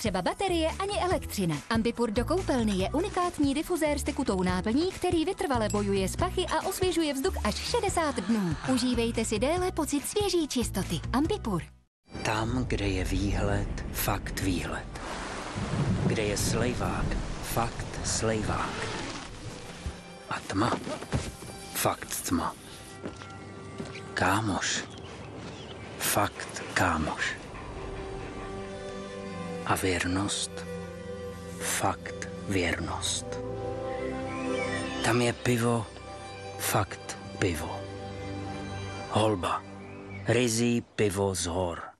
třeba baterie ani elektřina. Ambipur do koupelny je unikátní difuzér s tekutou náplní, který vytrvale bojuje s pachy a osvěžuje vzduch až 60 dnů. Užívejte si déle pocit svěží čistoty. Ambipur. Tam, kde je výhled, fakt výhled. Kde je slejvák, fakt slejvák. A tma, fakt tma. Kámoš, fakt kámoš. A věrnost, fakt věrnost. Tam je pivo, fakt pivo. Holba, ryzí pivo z hor.